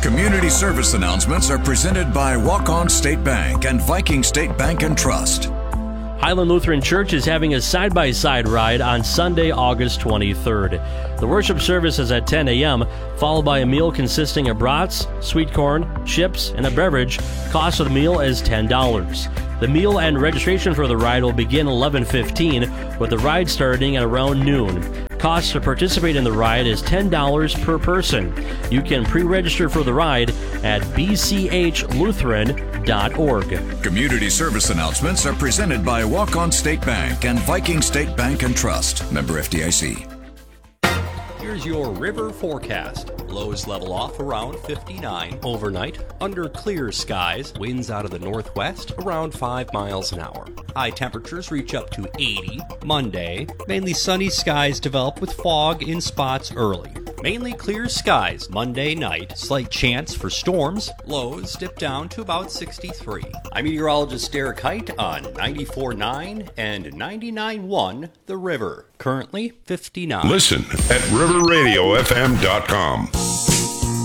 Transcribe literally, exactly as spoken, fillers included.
Community service announcements are presented by Walk-On State Bank and Viking State Bank and Trust. Highland Lutheran Church is having a side-by-side ride on Sunday, August twenty-third. The worship service is at ten a.m., followed by a meal consisting of brats, sweet corn, chips, and a beverage. Cost of the meal is ten dollars. The meal and registration for the ride will begin eleven fifteen, with the ride starting at around noon. Cost to participate in the ride is ten dollars per person. You can pre-register for the ride at b c h lutheran dot org. Community service announcements are presented by Walk-On State Bank and Viking State Bank and Trust. Member F D I C. Here's your river forecast. Lows level off around fifty-nine overnight. Under clear skies, winds out of the northwest around five miles an hour. High temperatures reach up to eighty. Monday, mainly sunny skies develop with fog in spots early. Mainly clear skies Monday night. Slight chance for storms. Lows dip down to about sixty-three. I'm meteorologist Derek Height on ninety-four point nine and ninety-nine point one The River. Currently fifty-nine. Listen at river radio f m dot com.